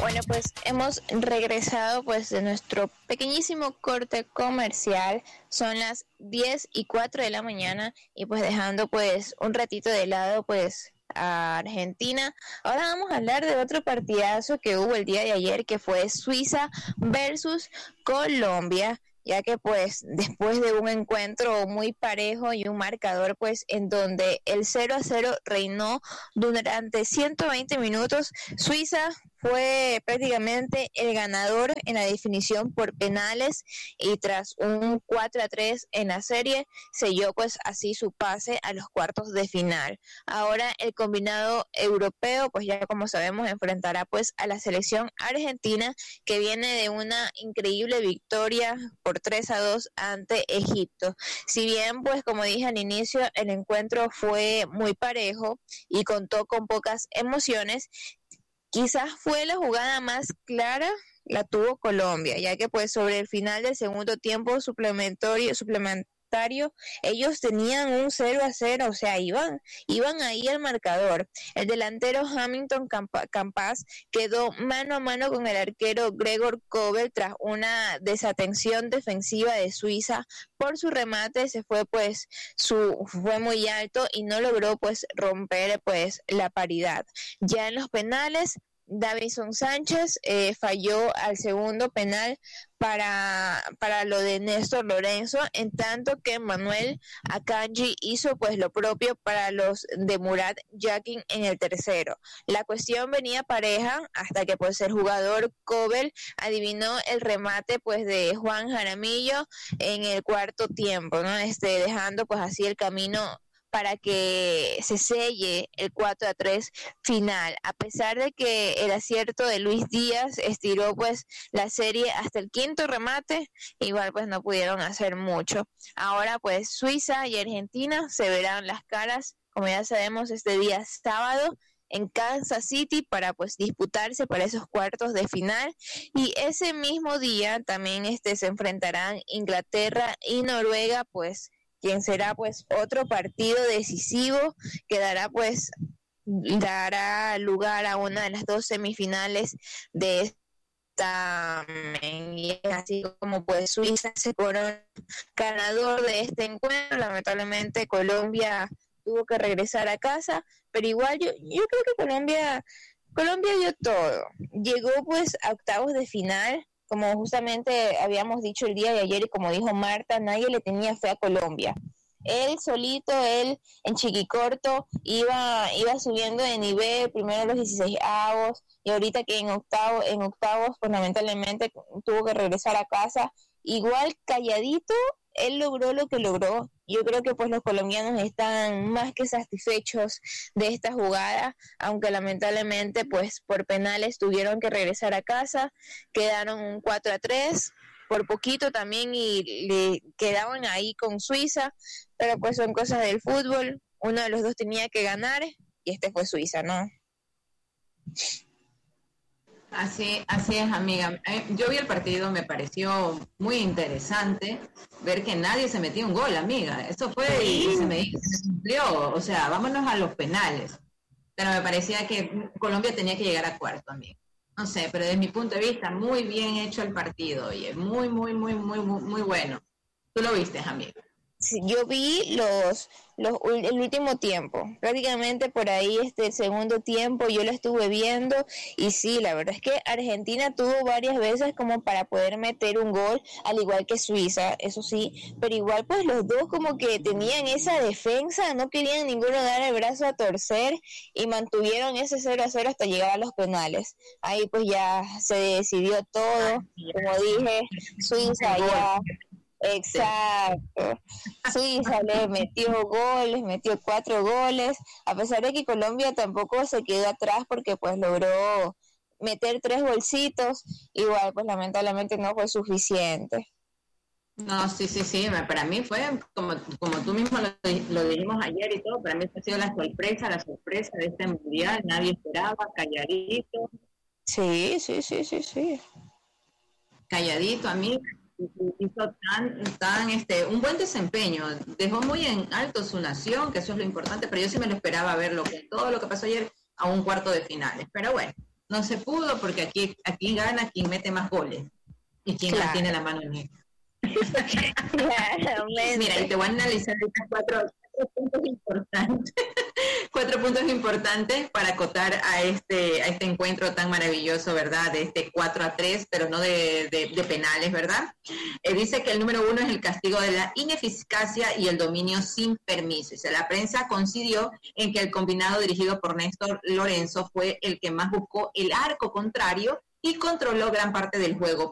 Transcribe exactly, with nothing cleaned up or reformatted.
Bueno, pues hemos regresado pues de nuestro pequeñísimo corte comercial. Son las diez y cuatro de la mañana y pues dejando pues un ratito de lado pues a Argentina. Ahora vamos a hablar de otro partidazo que hubo el día de ayer, que fue Suiza versus Colombia, ya que pues después de un encuentro muy parejo y un marcador pues en donde el cero a cero reinó durante ciento veinte minutos, Suiza fue prácticamente el ganador en la definición por penales y tras un cuatro a tres en la serie selló pues así su pase a los cuartos de final. Ahora el combinado europeo pues ya como sabemos enfrentará pues a la selección argentina, que viene de una increíble victoria por tres a dos ante Egipto. Si bien pues como dije al inicio, el encuentro fue muy parejo y contó con pocas emociones, quizás fue la jugada más clara la tuvo Colombia, ya que pues sobre el final del segundo tiempo suplementario, suplementario ellos tenían un cero a cero, o sea, iban, iban ahí al marcador. El delantero Hamilton Campas quedó mano a mano con el arquero Gregor Kobel tras una desatención defensiva de Suiza. Por su remate se fue pues su fue muy alto y no logró pues romper pues la paridad. Ya en los penales, Davinson Sánchez eh, falló al segundo penal para, para lo de Néstor Lorenzo, en tanto que Manuel Akanji hizo pues lo propio para los de Murat Yakin en el tercero. La cuestión venía pareja hasta que pues el jugador Kobel adivinó el remate pues de Juan Jaramillo en el cuarto tiempo, ¿no? Este, dejando pues así el camino para que se selle el cuatro a tres final. A pesar de que el acierto de Luis Díaz estiró pues la serie hasta el quinto remate, igual pues no pudieron hacer mucho. Ahora pues Suiza y Argentina se verán las caras, como ya sabemos, este día sábado en Kansas City para pues disputarse para esos cuartos de final, y ese mismo día también este se enfrentarán Inglaterra y Noruega, pues quien será pues otro partido decisivo que dará pues dará lugar a una de las dos semifinales de esta, y así como pues Suiza se coronó ganador de este encuentro. Lamentablemente Colombia tuvo que regresar a casa, pero igual yo, yo creo que Colombia Colombia dio todo, llegó pues a octavos de final. Como justamente habíamos dicho el día de ayer y como dijo Marta, nadie le tenía fe a Colombia. Él solito, él en Chiquicorto iba iba subiendo de nivel, primero los dieciseisavos y ahorita que en octavo, en octavos pues lamentablemente tuvo que regresar a casa. Igual calladito, él logró lo que logró. Yo creo que pues los colombianos están más que satisfechos de esta jugada, aunque lamentablemente pues por penales tuvieron que regresar a casa, quedaron un cuatro a tres, por poquito también y le quedaban ahí con Suiza, pero pues son cosas del fútbol, uno de los dos tenía que ganar y este fue Suiza, ¿no? Así, así es, amiga. Eh, yo vi el partido, me pareció muy interesante ver que nadie se metió un gol, amiga. Eso fue y, y se me se cumplió. O sea, vámonos a los penales. Pero me parecía que Colombia tenía que llegar a cuarto, amiga. No sé, pero desde mi punto de vista, muy bien hecho el partido. Oye, muy, muy, muy, muy, muy, muy bueno. Tú lo viste, amiga. Sí, yo vi los, los el último tiempo, prácticamente por ahí este el segundo tiempo yo lo estuve viendo y sí, la verdad es que Argentina tuvo varias veces como para poder meter un gol, al igual que Suiza, eso sí, pero igual pues los dos como que tenían esa defensa, no querían ninguno dar el brazo a torcer y mantuvieron ese cero a cero hasta llegar a los penales. Ahí pues ya se decidió todo, como dije, Suiza ya... Exacto, Suiza le metió goles, metió cuatro goles, a pesar de que Colombia tampoco se quedó atrás porque pues logró meter tres bolsitos, igual pues lamentablemente no fue suficiente. No, sí, sí, sí, para mí fue como, como tú mismo lo, lo dijimos ayer y todo, para mí ha sido la sorpresa, la sorpresa de este mundial, nadie esperaba, calladito. Sí, sí, sí, sí, sí. Calladito, a mí hizo tan, tan, este, un buen desempeño, dejó muy en alto su nación, que eso es lo importante, pero yo sí me lo esperaba verlo con todo lo que pasó ayer a un cuarto de finales, pero bueno, no se pudo porque aquí, aquí gana quien mete más goles y quien Claro. mantiene la mano negra. Claramente. Mira, y te voy a analizar estas cuatro, cuatro puntos importantes, cuatro puntos importantes para acotar a este, a este encuentro tan maravilloso, ¿verdad? De este cuatro a tres, pero no de, de, de penales, ¿verdad? Eh, dice que el número uno es el castigo de la ineficacia y el dominio sin permiso. O sea, la prensa coincidió en que el combinado dirigido por Néstor Lorenzo fue el que más buscó el arco contrario y controló gran parte del juego,